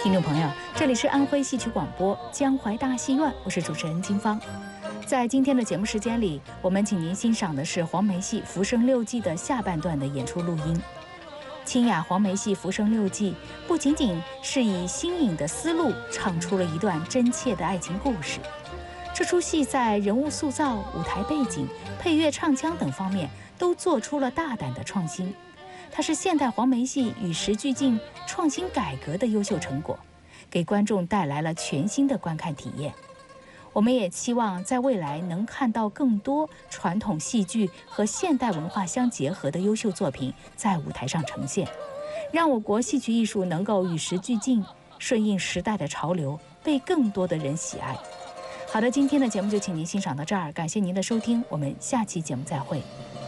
听众朋友，这里是安徽戏曲广播江淮大戏院，我是主持人金芳。在今天的节目时间里，我们请您欣赏的是黄梅戏《浮生六记》的下半段的演出录音。清雅黄梅戏《浮生六记》不仅仅是以新颖的思路唱出了一段真切的爱情故事，这出戏在人物塑造、舞台背景、配乐、唱腔等方面都做出了大胆的创新。它是现代黄梅戏与时俱进、创新改革的优秀成果，给观众带来了全新的观看体验。我们也期望在未来能看到更多传统戏剧和现代文化相结合的优秀作品在舞台上呈现，让我国戏曲艺术能够与时俱进，顺应时代的潮流，被更多的人喜爱。好的，今天的节目就请您欣赏到这儿，感谢您的收听，我们下期节目再会。